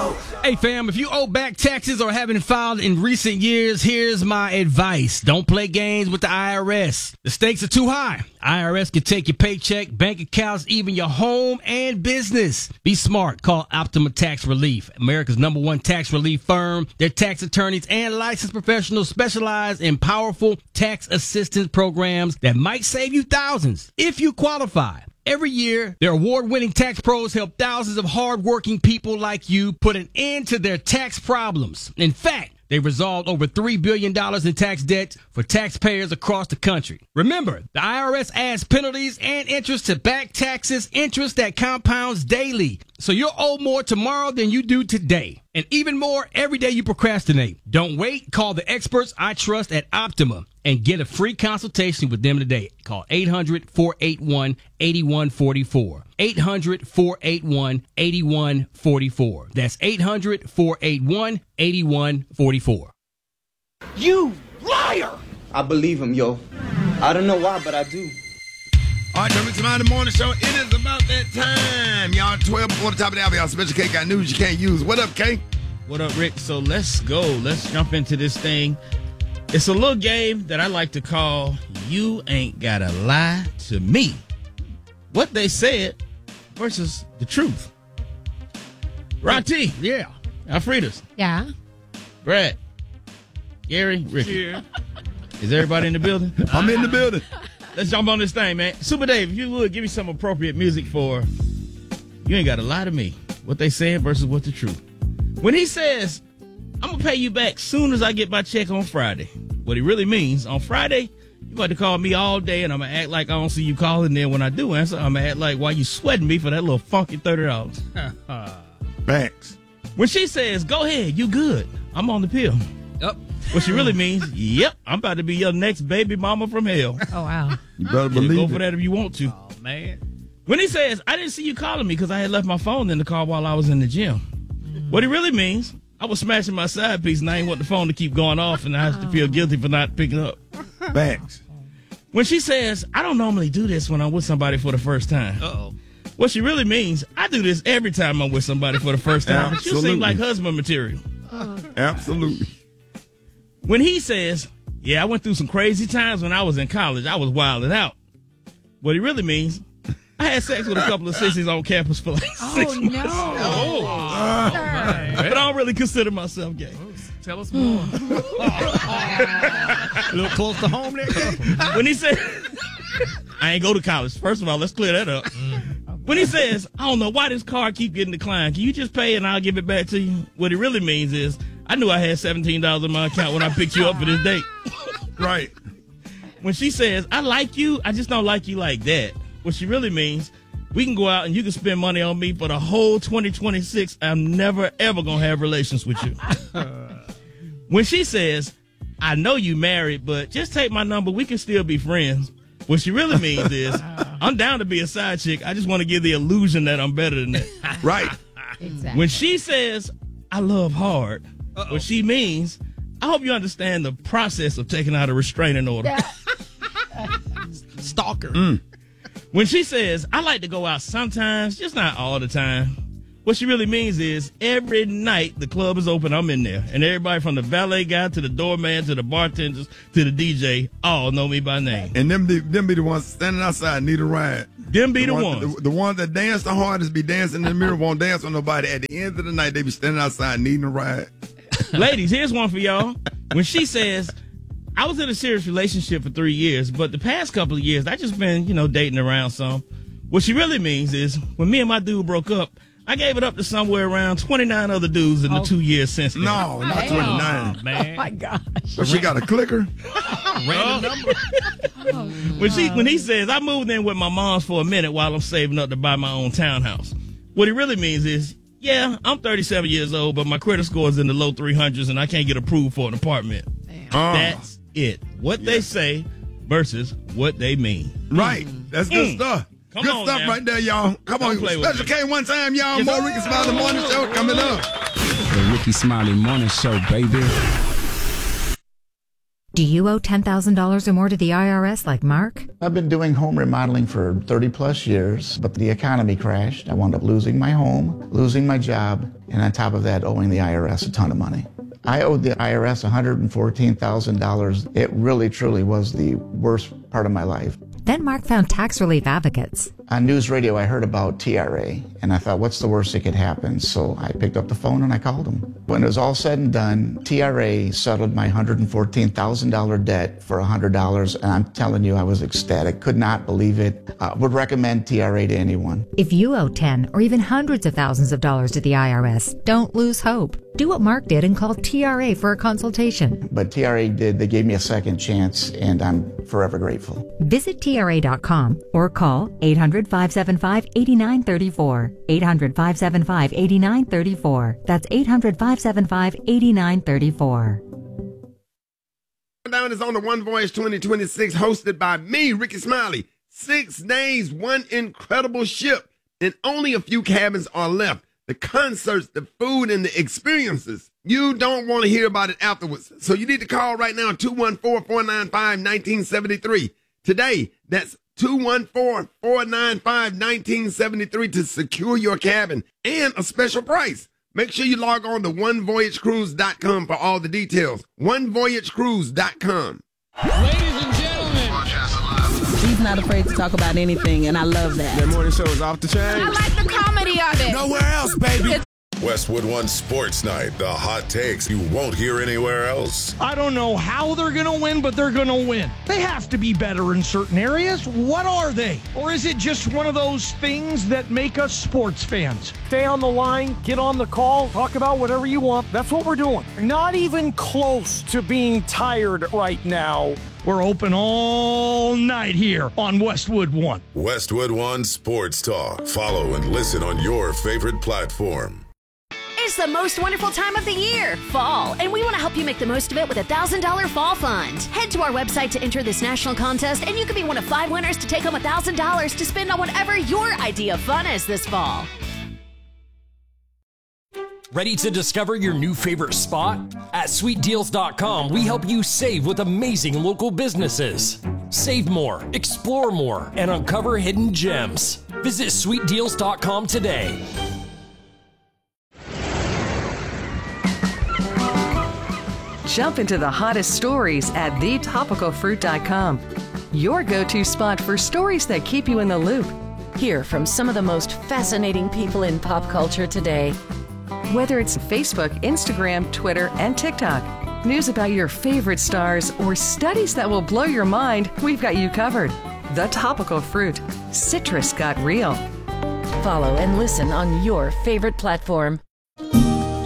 Hey, fam, if you owe back taxes or haven't filed in recent years, here's my advice. Don't play games with the IRS. The stakes are too high. IRS can take your paycheck, bank accounts, even your home and business. Be smart. Call Optima Tax Relief, America's #1 tax relief firm. Their tax attorneys and licensed professionals specialize in powerful tax assistance programs that might save you thousands if you qualify. Every year, their award-winning tax pros help thousands of hard-working people like you put an end to their tax problems. In fact, they resolved over $3 billion in tax debt for taxpayers across the country. Remember, the IRS adds penalties and interest to back taxes, interest that compounds daily. So you'll owe more tomorrow than you do today. And even more every day you procrastinate. Don't wait. Call the experts I trust at Optima and get a free consultation with them today. Call 800-481-8144. 800-481-8144. That's 800-481-8144. You liar! I believe him, yo. I don't know why, but I do. All right, Rick Smiley, the morning show. It is about that time. Y'all 12 before the top of the hour. Y'all Special K got news you can't use. What up, K? What up, Rick? So let's go. Let's jump into this thing. It's a little game that I like to call You Ain't Gotta Lie to Me. What they said versus the truth. Ronti. Yeah. Alfredas. Yeah. Brad. Gary. Ricky. Yeah. Is everybody in the building? I'm in the building. Let's jump on this thing, man. Super Dave, if you would, give me some appropriate music for You Ain't Gotta Lie to Me. What they saying versus what the truth. When he says, I'm going to pay you back soon as I get my check on Friday. What he really means, on Friday, you got to call me all day and I'm going to act like I don't see you calling. Then when I do answer, I'm going to act like why you sweating me for that little funky $30. Thanks. When she says, go ahead, you good. I'm on the pill. Yep. What she really means, yep, I'm about to be your next baby mama from hell. Oh, wow. You better Go believe for it. that if you want to. Oh, man. When he says, I didn't see you calling me because I had left my phone in the car while I was in the gym. What he really means, I was smashing my side piece and I didn't want the phone to keep going off and I have to feel guilty for not picking up. Thanks. When she says, I don't normally do this when I'm with somebody for the first time. Uh-oh. What she really means, I do this every time I'm with somebody for the first time. But you seem Absolutely. like husband material. Absolutely. When he says, yeah, I went through some crazy times when I was in college. I was wilding out. What he really means, I had sex with a couple of sissies on campus for like 6 months. No. But I don't really consider myself gay. Tell us more. A little close to home there. When he said, I ain't go to college. First of all, let's clear that up. When he says, I don't know why this card keep getting declined. Can you just pay and I'll give it back to you? What he really means is, I knew I had $17 in my account when I picked you up for this date. Right. When she says, I like you, I just don't like you like that. What she really means, we can go out and you can spend money on me for the whole 2026. I'm never, ever going to have relations with you. When she says, I know you married, but just take my number. We can still be friends. What she really means is, I'm down to be a side chick. I just want to give the illusion that I'm better than that. Right. Exactly. When she says, I love hard, what she means, I hope you understand the process of taking out a restraining order. Stalker. When she says, I like to go out sometimes, just not all the time. What she really means is every night the club is open, I'm in there. And everybody from the valet guy to the doorman to the bartenders to the DJ all know me by name. And them be the ones standing outside need a ride. Them be the ones. The ones that dance the hardest be dancing in the mirror, won't dance on nobody. At the end of the night, they be standing outside needing a ride. Ladies, here's one for y'all. When she says, I was in a serious relationship for 3 years, but the past couple of years, I just been, dating around some. What she really means is, when me and my dude broke up, I gave it up to somewhere around 29 other dudes in the 2 years since then. No, not 29. Man. Oh, my gosh. But she got a clicker. Random number. When he says, I moved in with my mom's for a minute while I'm saving up to buy my own townhouse. What he really means is, yeah, I'm 37 years old, but my credit score is in the low 300s and I can't get approved for an apartment. That's it. What they say versus what they mean. Right. That's good stuff. Come Good on stuff now. right there, y'all. Come on. play with Special me. K one time, y'all. Yes, More sir. Ricky Smiley Morning Show coming up. The Ricky Smiley Morning Show, baby. Do you owe $10,000 or more to the IRS like Mark? I've been doing home remodeling for 30 plus years, but the economy crashed. I wound up losing my home, losing my job, and on top of that, owing the IRS a ton of money. I owed the IRS $114,000. It really, truly was the worst part of my life. Then Mark found tax relief advocates. On news radio, I heard about TRA, and I thought, what's the worst that could happen? So I picked up the phone and I called them. When it was all said and done, TRA settled my $114,000 debt for $100, and I'm telling you, I was ecstatic. Could not believe it. Would recommend TRA to anyone. If you owe 10 or even hundreds of thousands of dollars to the IRS, don't lose hope. Do what Mark did and call TRA for a consultation. But TRA did. They gave me a second chance, and I'm forever grateful. Visit TRA.com or call 800-575-8934. 800-575-8934. That's 800-575-8934. Down is on the One Voyage 2026, hosted by me, Ricky Smiley. 6 days, one incredible ship, and only a few cabins are left. The concerts, the food, and the experiences. You don't want to hear about it afterwards. So you need to call right now, 214-495-1973. Today, that's 214-495-1973 to secure your cabin and a special price. Make sure you log on to onevoyagecruise.com for all the details. onevoyagecruise.com. Ladies and gentlemen. He's not afraid to talk about anything, and I love that. That morning show is off the chain. I like the comedy of it. Nowhere else, baby. Westwood One Sports Night. The hot takes you won't hear anywhere else. I don't know how they're going to win, but they're going to win. They have to be better in certain areas. What are they? Or is it just one of those things that make us sports fans? Stay on the line, get on the call, talk about whatever you want. That's what we're doing. Not even close to being tired right now. We're open all night here on Westwood One. Westwood One Sports Talk. Follow and listen on your favorite platform. It's the most wonderful time of the year, fall, and we want to help you make the most of it with a $1,000 fall fund. Head to our website to enter this national contest, and you could be one of 5 winners to take home $1,000 to spend on whatever your idea of fun is this fall. Ready to discover your new favorite spot? At sweetdeals.com, we help you save with amazing local businesses. Save more, explore more, and uncover hidden gems. Visit sweetdeals.com today. Jump into the hottest stories at thetopicalfruit.com. Your go-to spot for stories that keep you in the loop. Hear from some of the most fascinating people in pop culture today. Whether it's Facebook, Instagram, Twitter, and TikTok, news about your favorite stars, or studies that will blow your mind, we've got you covered. The Topical Fruit. Citrus got real. Follow and listen on your favorite platform.